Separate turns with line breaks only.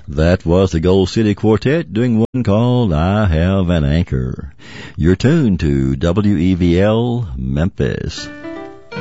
That was the Gold City Quartet doing one called I Have an Anchor. You're tuned to WEVL Memphis.